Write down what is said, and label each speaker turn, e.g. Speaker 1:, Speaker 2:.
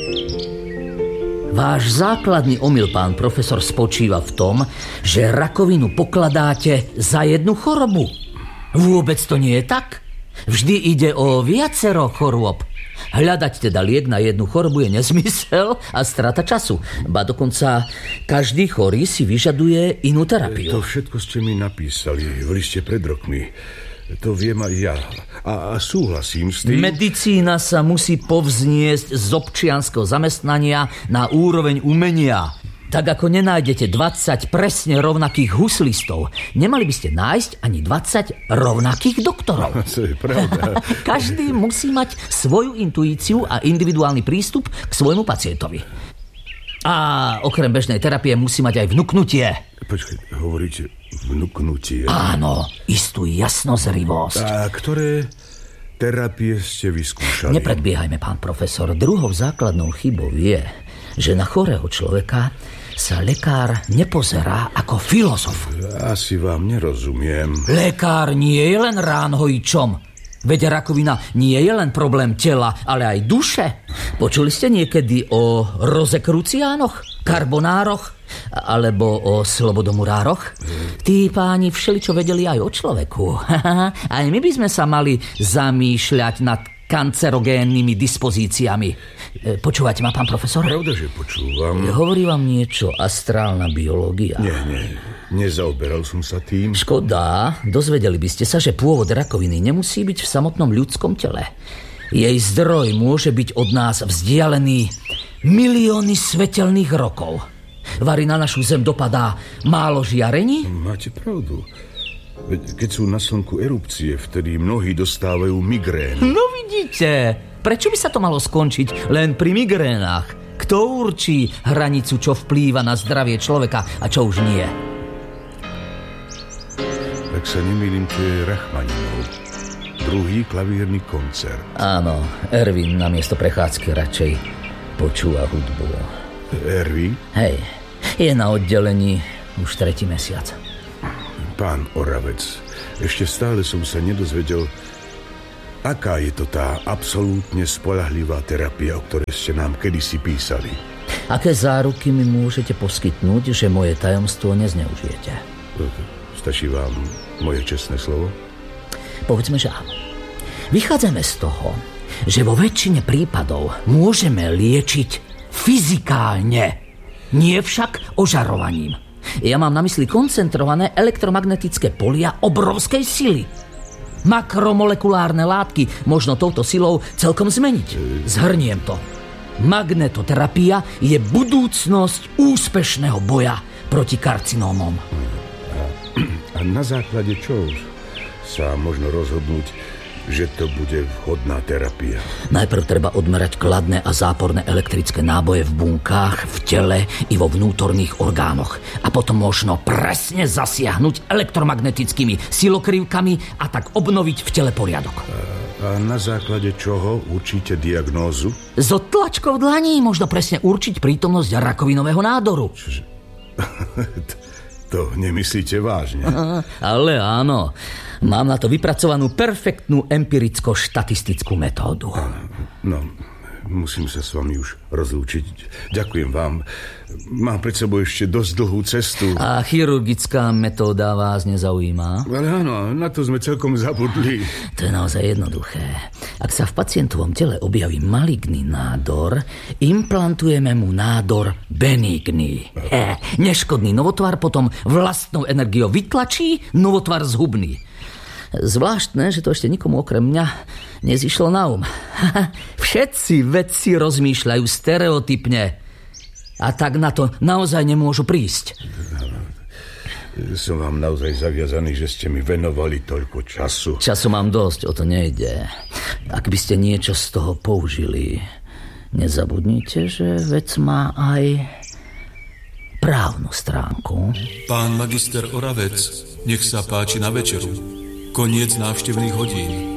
Speaker 1: Váš základný omyl, pán profesor, spočíva v tom, že rakovinu pokladáte za jednu chorobu. Vôbec to nie je tak. Vždy ide o viacero chorôb. Hľadať teda liek na jednu chorobu je nezmysel a strata času. Ba dokonca každý chorý si vyžaduje inú terapiu.
Speaker 2: To všetko ste mi napísali v liste pred rokmi. To viem aj ja. A súhlasím s tým.
Speaker 1: Medicína sa musí povzniesť z občianskeho zamestnania na úroveň umenia. Tak ako nenájdete 20 presne rovnakých huslistov, nemali by ste nájsť ani 20 rovnakých doktorov.
Speaker 2: To je pravda.
Speaker 1: Každý musí mať svoju intuíciu a individuálny prístup k svojmu pacientovi. A okrem bežnej terapie musí mať aj vnuknutie.
Speaker 2: Počkaj, hovoríte vnuknutie?
Speaker 1: Áno, istú jasnozrivosť.
Speaker 2: A ktoré terapie ste vyskúšali?
Speaker 1: Nepredbiehajme, pán profesor. Druhou základnou chybou je, že na chorého človeka sa lekár nepozerá ako filozof.
Speaker 2: Asi vám nerozumiem.
Speaker 1: Lekár nie je len ránhojičom. Veď rakovina nie je len problém tela, ale aj duše. Počuli ste niekedy o rozekruciánoch, karbonároch alebo o slobodomurároch? Tí páni všeličo vedeli aj o človeku. Aj my by sme sa mali zamýšľať nad kancerogénnymi dispozíciami. Počúvate ma, pán profesor?
Speaker 2: Pravda, že počúvam.
Speaker 1: Hovorí vám niečo astrálna biológia?
Speaker 2: Nie, nezaoberal som sa tým.
Speaker 1: Škoda, dozvedeli by ste sa, že pôvod rakoviny nemusí byť v samotnom ľudskom tele. Jej zdroj môže byť od nás vzdialený milióny svetelných rokov. Vari na našu zem dopadá málo žiarení?
Speaker 2: Máte pravdu. Veď keď sú na slnku erupcie, vtedy mnohí dostávajú migrény.
Speaker 1: No vidíte, prečo by sa to malo skončiť len pri migrénach? Kto určí hranicu, čo vplýva na zdravie človeka a čo už nie?
Speaker 2: Tak sa nemýlim, to je Rachmaninov. Druhý klavírny koncert.
Speaker 1: Áno, Erwin namiesto prechádzky radšej počúva hudbu.
Speaker 2: Erwin?
Speaker 1: Hej, je na oddelení už 3. mesiac.
Speaker 2: Pán Oravec, ešte stále som sa nedozvedel, aká je to tá absolútne spoľahlivá terapia, o ktorej ste nám kedysi písali.
Speaker 1: Aké záruky mi môžete poskytnúť, že moje tajomstvo nezneužijete?
Speaker 2: Stačí vám moje čestné slovo?
Speaker 1: Povedzme, že áno. Vychádzame z toho, že vo väčšine prípadov môžeme liečiť fyzikálne, nie však ožarovaním. Ja mám na mysli koncentrované elektromagnetické polia obrovskej sily. Makromolekulárne látky možno touto silou celkom zmeniť. Zhrniem to. Magnetoterapia je budúcnosť úspešného boja proti karcinómom.
Speaker 2: A na základe čoho sa možno rozhodnúť, že to bude vhodná terapia?
Speaker 1: Najprv treba odmerať kladné a záporné elektrické náboje v bunkách, v tele i vo vnútorných orgánoch. A potom možno presne zasiahnuť elektromagnetickými silokrivkami a tak obnoviť v tele poriadok.
Speaker 2: A na základe čoho určíte diagnózu?
Speaker 1: Z odtlačkov dlaní možno presne určiť prítomnosť rakovinového nádoru.
Speaker 2: Čože? To nemyslíte vážne?
Speaker 1: Ale áno. Mám na to vypracovanú perfektnú empiricko-štatistickú metódu.
Speaker 2: No, musím sa s vami už rozlúčiť. Ďakujem vám. Mám pred sebou ešte dosť dlhú cestu.
Speaker 1: A chirurgická metóda vás nezaujíma?
Speaker 2: Ale áno, na to sme celkom zabudli.
Speaker 1: To je naozaj jednoduché. Ak sa v pacientovom tele objaví maligný nádor, implantujeme mu nádor benigný. Neškodný novotvar potom vlastnou energiou vytlačí novotvar zhubný. Zvláštne, že to ešte nikomu okrem mňa nezišlo na Všetci vedci rozmýšľajú stereotypne a tak na to naozaj nemôžu prísť.
Speaker 2: Som vám naozaj zaviazaný, že ste mi venovali toľko času.
Speaker 1: Času mám dosť, o to nejde. Ak by ste niečo z toho použili, nezabudnite, že vec má aj právnu stránku.
Speaker 3: Pán magister Oravec, nech sa páči na večeru. Koniec návštevných hodín.